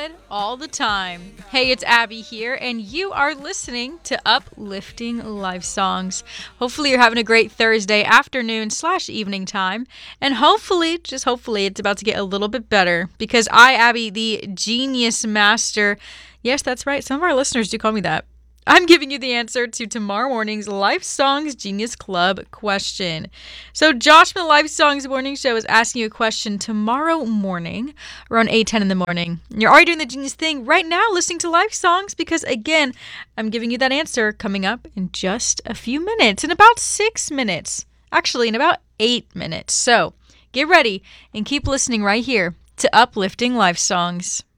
good all the time. Hey, it's Abby here, and you are listening to Uplifting Life Songs. Hopefully, you're having a great Thursday afternoon/evening time, and hopefully, just hopefully, it's about to get a little bit better because I, Abby, the Genius Master, yes, that's right, some of our listeners do call me that. I'm giving you the answer to tomorrow morning's Life Songs Genius Club question. So Josh from the Life Songs Morning Show is asking you a question tomorrow morning around 8:10 in the morning. You're already doing the genius thing right now listening to Life Songs because, again, I'm giving you that answer coming up in just a few minutes, in about 6 minutes. Actually, in about 8 minutes. So get ready and keep listening right here to Uplifting Life Songs.